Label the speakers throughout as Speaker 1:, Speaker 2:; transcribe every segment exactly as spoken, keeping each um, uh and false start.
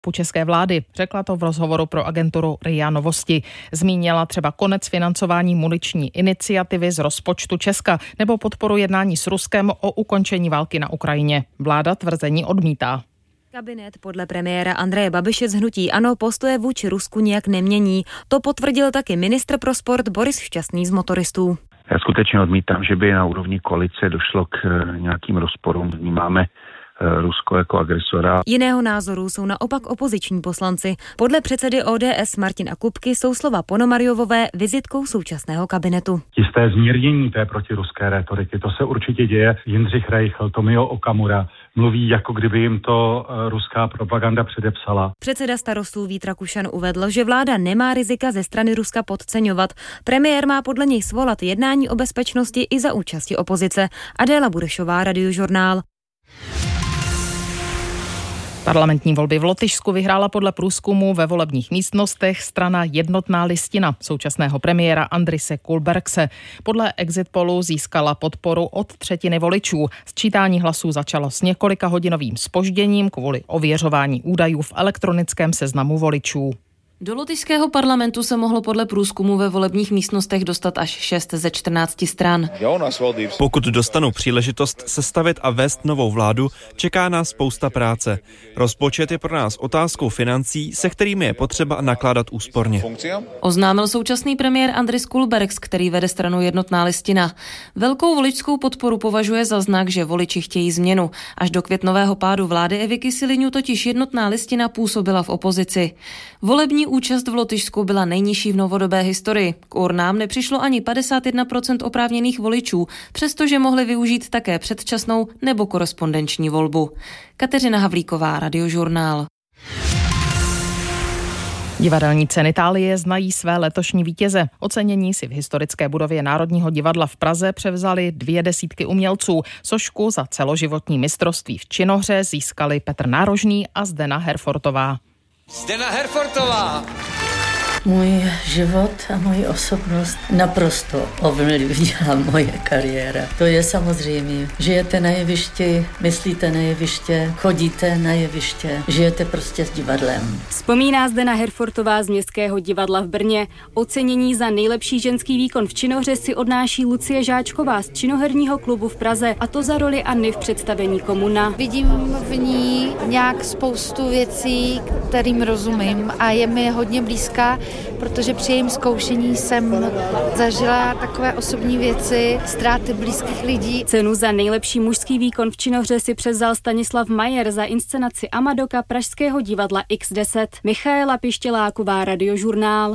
Speaker 1: české vlády. Řekla to v rozhovoru pro agenturu R I A Novosti. Zmínila třeba konec financování muniční iniciativy z rozpočtu Česka nebo podporu jednání s Ruskem o ukončení války na Ukrajině. Vláda tvrzení odmítá.
Speaker 2: Kabinet podle premiéra Andreje Babiše z hnutí ANO postoje vůči Rusku nijak nemění. To potvrdil taky ministr pro sport Boris Šťastný z Motoristů.
Speaker 3: Já skutečně odmítám, že by na úrovni koalice došlo k nějakým rozporům. Vnímáme Rusko jako agresora.
Speaker 2: Jiného názoru jsou naopak opoziční poslanci. Podle předsedy O D S Martina Kupky jsou slova Ponomaryovové vizitkou současného kabinetu.
Speaker 4: Jisté zmírnění té protiruské rétoriky, to se určitě děje. Jindřich Reichl, Tomio Okamura mluví, jako kdyby jim to ruská propaganda předepsala.
Speaker 2: Předseda Starostů Vít Rakušan uvedl, že vláda nemá rizika ze strany Ruska podceňovat. Premiér má podle něj svolat jednání o bezpečnosti i za účasti opozice. Adéla Burešová, Radiožurnál.
Speaker 1: Parlamentní volby v Lotyšsku vyhrála podle průzkumu ve volebních místnostech strana Jednotná listina současného premiéra Andrise Kulbergse. Podle exit pollu získala podporu od třetiny voličů. Sčítání hlasů začalo s několika hodinovým zpožděním kvůli ověřování údajů v elektronickém seznamu voličů.
Speaker 5: Do lotyšského parlamentu se mohlo podle průzkumu ve volebních místnostech dostat až šest ze čtrnácti stran.
Speaker 6: Pokud dostanou příležitost sestavit a vést novou vládu, čeká nás spousta práce. Rozpočet je pro nás otázkou financí, se kterými je potřeba nakládat úsporně.
Speaker 5: Oznámil současný premiér Andris Kulbergs, který vede stranu Jednotná listina. Velkou voličskou podporu považuje za znak, že voliči chtějí změnu. Až do květnového pádu vlády Evy Kyselyňu totiž Jednotná listina působila v opozici. Volební účast v Lotyšsku byla nejnižší v novodobé historii. K urnám nepřišlo ani padesát jedna procent oprávněných voličů, přestože mohli využít také předčasnou nebo korespondenční volbu. Kateřina Havlíková, Radiožurnál.
Speaker 1: Divadelní ceny Itálie znají své letošní vítěze. Ocenění si v historické budově Národního divadla v Praze převzali dvě desítky umělců. Sošku za celoživotní mistrovství v činohře získali Petr Nárožný a Zdena Herfortová.
Speaker 7: Zdena Herfortová!
Speaker 8: Můj život a moji osobnost naprosto ovlivnila moje kariéra. To je samozřejmě. Žijete na jevišti, myslíte na jeviště, chodíte na jeviště, žijete prostě s divadlem.
Speaker 9: Vzpomíná Zdena Herfortová z Městského divadla v Brně. Ocenění za nejlepší ženský výkon v činohře si odnáší Lucie Žáčková z činoherního klubu v Praze, a to za roli Anny v představení Komuna.
Speaker 10: Vidím v ní nějak spoustu věcí, kterým rozumím, a je mi hodně blízká, protože při jejím zkoušení jsem zažila takové osobní věci, ztráty blízkých lidí.
Speaker 9: Cenu za nejlepší mužský výkon v činohře si převzal Stanislav Majer za inscenaci Amadoka Pražského divadla iks deset. Michaela Pištěláková, Radiožurnál.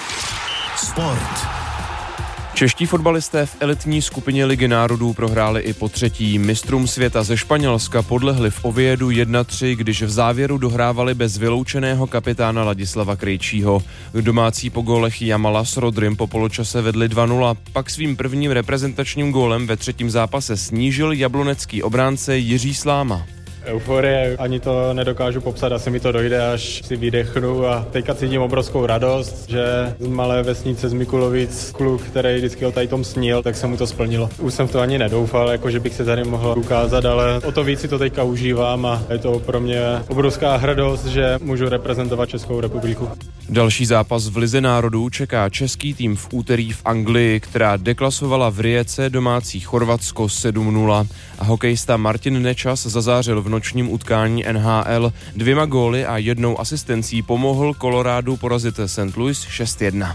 Speaker 11: Sport.
Speaker 6: Čeští fotbalisté v elitní skupině Ligy národů prohráli i po třetí. Mistrům světa ze Španělska podlehli v Oviedu jedna tři, když v závěru dohrávali bez vyloučeného kapitána Ladislava Krejčího. Domácí po gólech Jamala s Rodrym po poločase vedli dva nula. Pak svým prvním reprezentačním gólem ve třetím zápase snížil jablonecký obránce Jiří Sláma.
Speaker 12: Euforie, ani to nedokážu popsat, asi mi to dojde, až si vydechnu, a teďka cítím obrovskou radost, že z malé vesnice z Mikulovic kluk, který vždycky o tady tom snil, tak se mu to splnilo. Už jsem v to ani nedoufal, jako že bych se tady mohl ukázat, ale o to víc si to teďka užívám a je to pro mě obrovská hrdost, že můžu reprezentovat Českou republiku.
Speaker 6: Další zápas v Lize národů čeká český tým v úterý v Anglii, která deklasovala v Rijece domácí Chorvatsko sedm nula. A hokejista Martin Nečas zazářil v nočním utkání N H L. Dvěma góly a jednou asistencí pomohl Coloradu porazit Saint Louis šest jedna.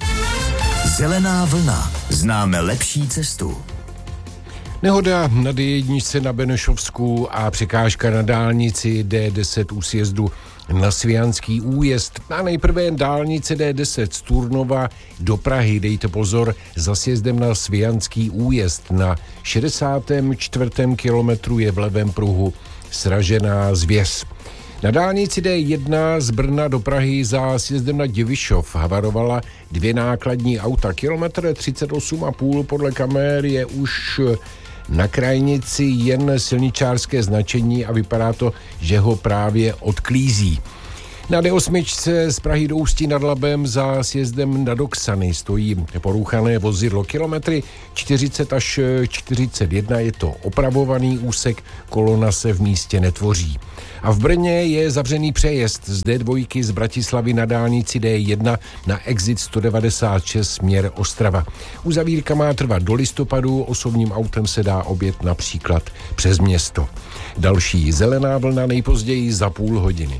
Speaker 11: Zelená vlna. Známe lepší cestu.
Speaker 13: Nehoda na D jedna na Benešovsku a překážka na dálnici D deset u sjezdu na Svijanský újezd. A nejprve dálnice D deset z Turnova do Prahy. Dejte pozor, za sjezdem na Svijanský újezd na šedesátém čtvrtém kilometru je v levém pruhu sražená zvěř. Na dálnici D jedna z Brna do Prahy za sjezdem na Divišov havarovala dvě nákladní auta. Kilometr třicet osm a půl podle kamer je už na krajnici jen silničářské značení a vypadá to, že ho právě odklízí. Na D osm z Prahy do Ústí nad Labem za sjezdem nad Oksany stojí porouchané vozidlo kilometry čtyřicet až čtyřicet jedna, je to opravovaný úsek, kolona se v místě netvoří. A v Brně je zavřený přejezd z D dva z Bratislavy na dálnici D jedna na exit sto devadesát šest směr Ostrava. Uzavírka má trvat do listopadu, osobním autem se dá objet například přes město. Další zelená vlna nejpozději za půl hodiny.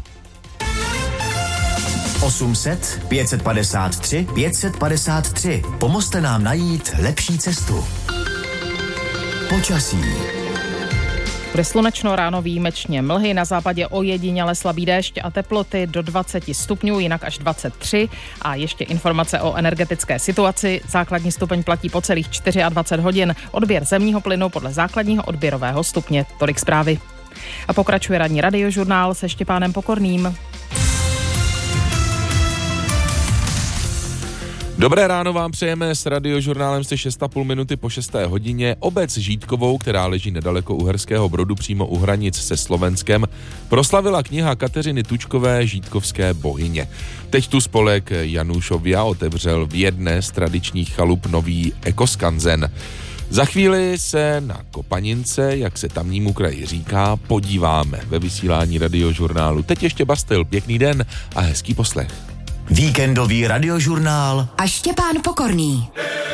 Speaker 11: osm set, pět set padesát tři, pět set padesát tři. Pomozte nám najít lepší cestu. Počasí.
Speaker 1: Bude slunečno, ráno výjimečně mlhy, na západě ojediněle slabý déšť a teploty do dvacet stupňů, jinak až dvacet tři. A ještě informace o energetické situaci. Základní stupeň platí po celých dvacet čtyři hodin. Odběr zemního plynu podle základního odběrového stupně. Tolik zprávy. A pokračuje ranní radiožurnál se Štěpánem Pokorným.
Speaker 6: Dobré ráno vám přejeme, s radiožurnálem jste šest a půl minuty po šesté hodině. Obec Žítkovou, která leží nedaleko Uherského Brodu přímo u hranic se Slovenskem, proslavila kniha Kateřiny Tučkové Žítkovské bohyně. Teď tu spolek Janúšovia otevřel v jedné z tradičních chalup nový ekoskanzen. Za chvíli se na Kopanince, jak se tamnímu kraji říká, podíváme ve vysílání radiožurnálu. Teď ještě Bastl, pěkný den a hezký poslech.
Speaker 11: Víkendový radiožurnál
Speaker 14: a Štěpán Pokorný.